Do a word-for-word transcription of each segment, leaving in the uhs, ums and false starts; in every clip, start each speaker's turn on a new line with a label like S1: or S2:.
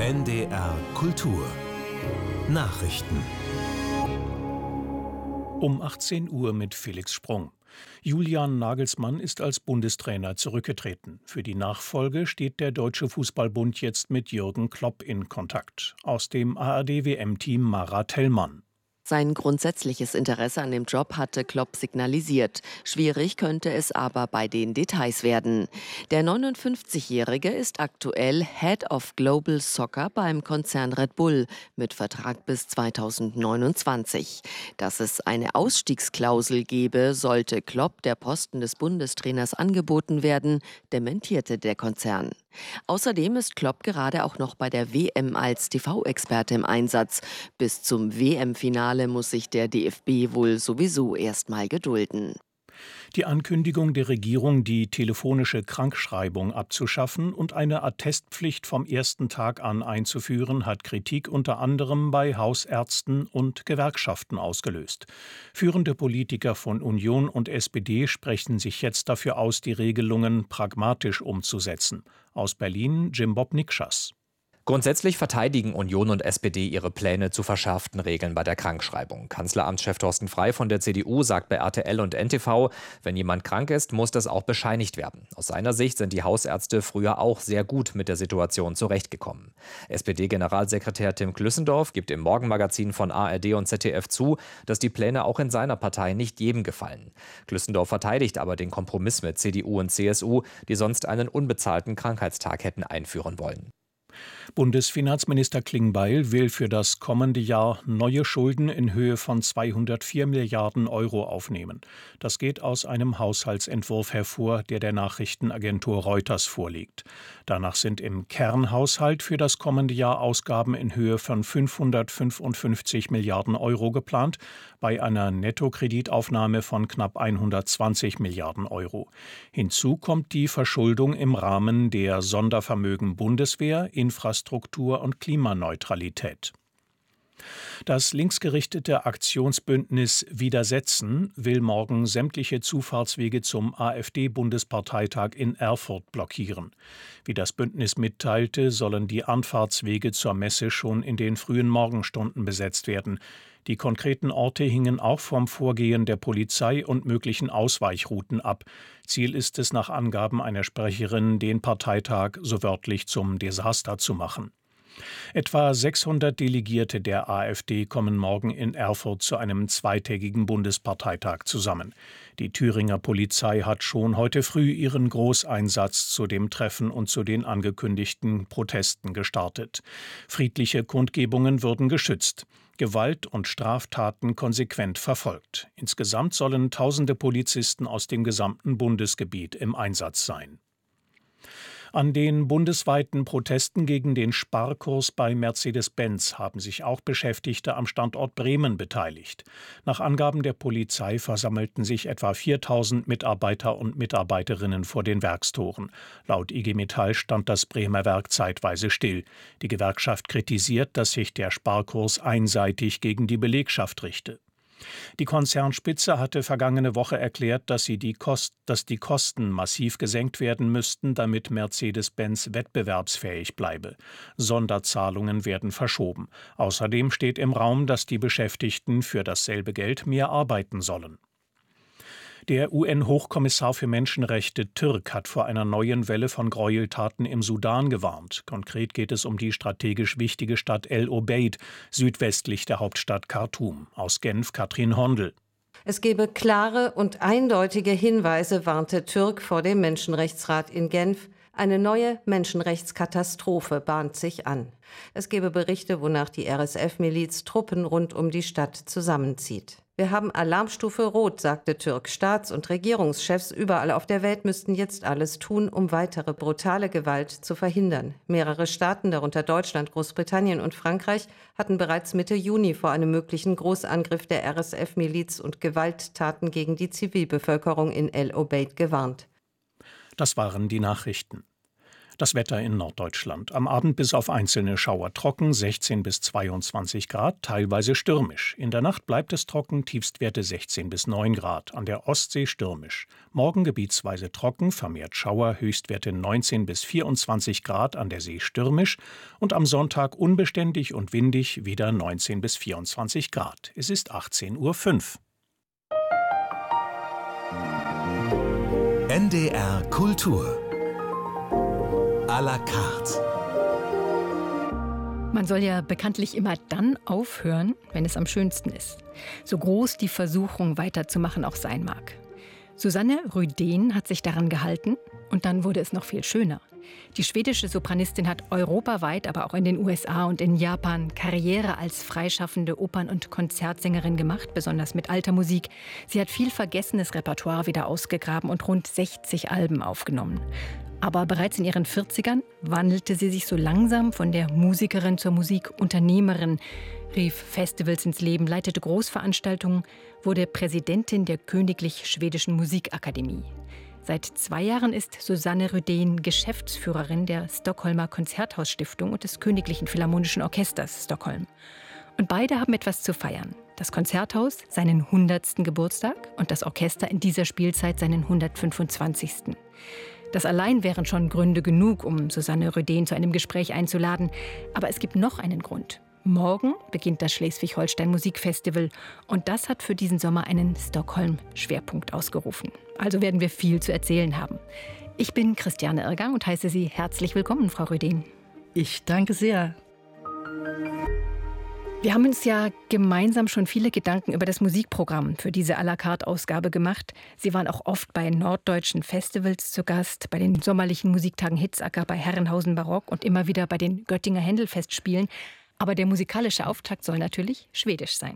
S1: N D R Kultur Nachrichten
S2: Um achtzehn Uhr mit Felix Sprung. Julian Nagelsmann ist als Bundestrainer zurückgetreten. Für die Nachfolge steht der Deutsche Fußballbund jetzt mit Jürgen Klopp in Kontakt. Aus dem A R D-W M-Team Mara Tellmann.
S3: Sein grundsätzliches Interesse an dem Job hatte Klopp signalisiert. Schwierig könnte es aber bei den Details werden. Der neunundfünfzigjährige ist aktuell Head of Global Soccer beim Konzern Red Bull mit Vertrag bis zweitausendneunundzwanzig. Dass es eine Ausstiegsklausel gebe, sollte Klopp der Posten des Bundestrainers angeboten werden, dementierte der Konzern. Außerdem ist Klopp gerade auch noch bei der W M als T V-Experte im Einsatz. Bis zum W M-Finale muss sich der D F B wohl sowieso erst mal gedulden.
S2: Die Ankündigung der Regierung, die telefonische Krankschreibung abzuschaffen und eine Attestpflicht vom ersten Tag an einzuführen, hat Kritik unter anderem bei Hausärzten und Gewerkschaften ausgelöst. Führende Politiker von Union und S P D sprechen sich jetzt dafür aus, die Regelungen pragmatisch umzusetzen. Aus Berlin Jim Bob Nikschas.
S4: Grundsätzlich verteidigen Union und S P D ihre Pläne zu verschärften Regeln bei der Krankschreibung. Kanzleramtschef Thorsten Frey von der C D U sagt bei R T L und N T V, wenn jemand krank ist, muss das auch bescheinigt werden. Aus seiner Sicht sind die Hausärzte früher auch sehr gut mit der Situation zurechtgekommen. S P D-Generalsekretär Tim Klüssendorf gibt im Morgenmagazin von A R D und Z D F zu, dass die Pläne auch in seiner Partei nicht jedem gefallen. Klüssendorf verteidigt aber den Kompromiss mit C D U und C S U, die sonst einen unbezahlten Krankheitstag hätten einführen wollen.
S2: Bundesfinanzminister Klingbeil will für das kommende Jahr neue Schulden in Höhe von zweihundertvier Milliarden Euro aufnehmen. Das geht aus einem Haushaltsentwurf hervor, der der Nachrichtenagentur Reuters vorliegt. Danach sind im Kernhaushalt für das kommende Jahr Ausgaben in Höhe von fünfhundertfünfundfünfzig Milliarden Euro geplant, bei einer Nettokreditaufnahme von knapp hundertzwanzig Milliarden Euro. Hinzu kommt die Verschuldung im Rahmen der Sondervermögen Bundeswehr, Infrastruktur und Klimaneutralität. Das linksgerichtete Aktionsbündnis Widersetzen will morgen sämtliche Zufahrtswege zum AfD-Bundesparteitag in Erfurt blockieren. Wie das Bündnis mitteilte, sollen die Anfahrtswege zur Messe schon in den frühen Morgenstunden besetzt werden. Die konkreten Orte hingen auch vom Vorgehen der Polizei und möglichen Ausweichrouten ab. Ziel ist es nach Angaben einer Sprecherin, den Parteitag so wörtlich zum Desaster zu machen. Etwa sechshundert Delegierte der AfD kommen morgen in Erfurt zu einem zweitägigen Bundesparteitag zusammen. Die Thüringer Polizei hat schon heute früh ihren Großeinsatz zu dem Treffen und zu den angekündigten Protesten gestartet. Friedliche Kundgebungen würden geschützt. Gewalt und Straftaten konsequent verfolgt. Insgesamt sollen tausende Polizisten aus dem gesamten Bundesgebiet im Einsatz sein. An den bundesweiten Protesten gegen den Sparkurs bei Mercedes-Benz haben sich auch Beschäftigte am Standort Bremen beteiligt. Nach Angaben der Polizei versammelten sich etwa viertausend Mitarbeiter und Mitarbeiterinnen vor den Werkstoren. Laut I G Metall stand das Bremer Werk zeitweise still. Die Gewerkschaft kritisiert, dass sich der Sparkurs einseitig gegen die Belegschaft richte. Die Konzernspitze hatte vergangene Woche erklärt, dass, sie die Kost, dass die Kosten massiv gesenkt werden müssten, damit Mercedes-Benz wettbewerbsfähig bleibe. Sonderzahlungen werden verschoben. Außerdem steht im Raum, dass die Beschäftigten für dasselbe Geld mehr arbeiten sollen. Der U N-Hochkommissar für Menschenrechte Türk hat vor einer neuen Welle von Gräueltaten im Sudan gewarnt. Konkret geht es um die strategisch wichtige Stadt El Obeid, südwestlich der Hauptstadt Khartoum. Aus Genf Katrin Hondel.
S5: Es gebe klare und eindeutige Hinweise, warnte Türk vor dem Menschenrechtsrat in Genf. Eine neue Menschenrechtskatastrophe bahnt sich an. Es gebe Berichte, wonach die R S F-Miliz Truppen rund um die Stadt zusammenzieht. Wir haben Alarmstufe Rot, sagte Türk. Staats- und Regierungschefs überall auf der Welt müssten jetzt alles tun, um weitere brutale Gewalt zu verhindern. Mehrere Staaten, darunter Deutschland, Großbritannien und Frankreich, hatten bereits Mitte Juni vor einem möglichen Großangriff der R S F-Miliz und Gewalttaten gegen die Zivilbevölkerung in El Obeid gewarnt.
S2: Das waren die Nachrichten. Das Wetter in Norddeutschland. Am Abend bis auf einzelne Schauer trocken, sechzehn bis zweiundzwanzig Grad, teilweise stürmisch. In der Nacht bleibt es trocken, Tiefstwerte sechzehn bis neun Grad. An der Ostsee stürmisch. Morgen gebietsweise trocken, vermehrt Schauer, Höchstwerte neunzehn bis vierundzwanzig Grad, an der See stürmisch. Und am Sonntag unbeständig und windig, wieder neunzehn bis vierundzwanzig Grad. Es ist achtzehn Uhr fünf.
S1: N D R Kultur à la carte.
S6: Man soll ja bekanntlich immer dann aufhören, wenn es am schönsten ist. So groß die Versuchung weiterzumachen auch sein mag. Susanne Rydén hat sich daran gehalten und dann wurde es noch viel schöner. Die schwedische Sopranistin hat europaweit, aber auch in den U S A und in Japan Karriere als freischaffende Opern- und Konzertsängerin gemacht, besonders mit alter Musik. Sie hat viel vergessenes Repertoire wieder ausgegraben und rund sechzig Alben aufgenommen. Aber bereits in ihren vierzigern wandelte sie sich so langsam von der Musikerin zur Musikunternehmerin, rief Festivals ins Leben, leitete Großveranstaltungen, wurde Präsidentin der Königlich Schwedischen Musikakademie. Seit zwei Jahren ist Susanne Rydén Geschäftsführerin der Stockholmer Konzerthausstiftung und des Königlichen Philharmonischen Orchesters Stockholm. Und beide haben etwas zu feiern. Das Konzerthaus seinen hundertsten Geburtstag und das Orchester in dieser Spielzeit seinen hundertfünfundzwanzigsten Das allein wären schon Gründe genug, um Susanne Rydén zu einem Gespräch einzuladen. Aber es gibt noch einen Grund. Morgen beginnt das Schleswig-Holstein Musikfestival und das hat für diesen Sommer einen Stockholm-Schwerpunkt ausgerufen. Also werden wir viel zu erzählen haben. Ich bin Christiane Irgang und heiße Sie herzlich willkommen, Frau Rydén.
S7: Ich danke sehr.
S6: Wir haben uns ja gemeinsam schon viele Gedanken über das Musikprogramm für diese à la carte Ausgabe gemacht. Sie waren auch oft bei norddeutschen Festivals zu Gast, bei den sommerlichen Musiktagen Hitzacker, bei Herrenhausen Barock und immer wieder bei den Göttinger Händelfestspielen. Aber der musikalische Auftakt soll natürlich schwedisch sein.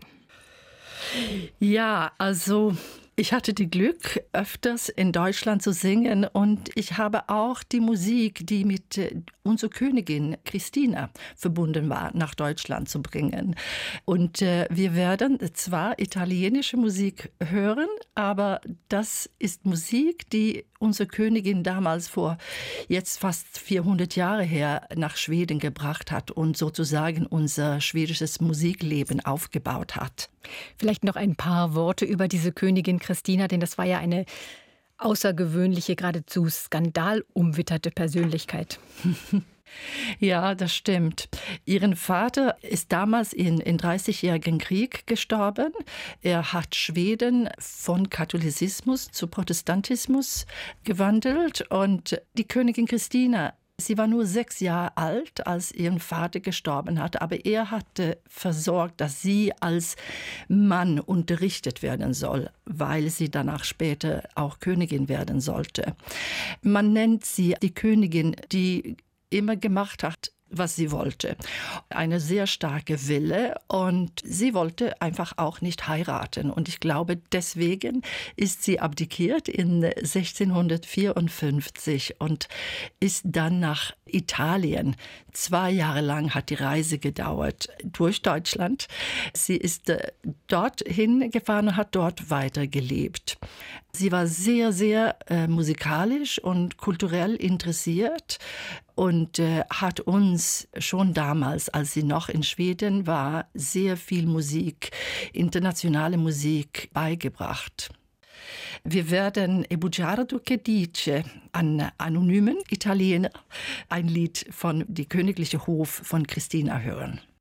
S7: Ja, also ich hatte die Glück, öfters in Deutschland zu singen und ich habe auch die Musik, die mit äh, unserer Königin Christina verbunden war, nach Deutschland zu bringen. Und äh, wir werden zwar italienische Musik hören, aber das ist Musik, die unsere Königin damals vor jetzt fast vierhundert Jahre her nach Schweden gebracht hat und sozusagen unser schwedisches Musikleben aufgebaut hat.
S6: Vielleicht noch ein paar Worte über diese Königin Christina, denn das war ja eine außergewöhnliche, geradezu skandalumwitterte Persönlichkeit.
S7: Ja, das stimmt. Ihren Vater ist damals in, in dreißigjährigen Krieg gestorben. Er hat Schweden von Katholizismus zu Protestantismus gewandelt und die Königin Christina, sie war nur sechs Jahre alt, als ihr Vater gestorben hat, aber er hatte versorgt, dass sie als Mann unterrichtet werden soll, weil sie danach später auch Königin werden sollte. Man nennt sie die Königin, die immer gemacht hat, was sie wollte. Eine sehr starke Wille und sie wollte einfach auch nicht heiraten. Und ich glaube, deswegen ist sie abdikiert in sechzehnhundertvierundfünfzig und ist dann nach Italien. Zwei Jahre lang hat die Reise gedauert durch Deutschland. Sie ist äh, dorthin gefahren und hat dort weitergelebt. Sie war sehr, sehr äh, musikalisch und kulturell interessiert und äh, hat uns schon damals, als sie noch in Schweden war, sehr viel Musik, internationale Musik beigebracht. Wir werden E bugiardo che dice, an anonymen Italiener, ein Lied von Die königliche Hof von Christina hören.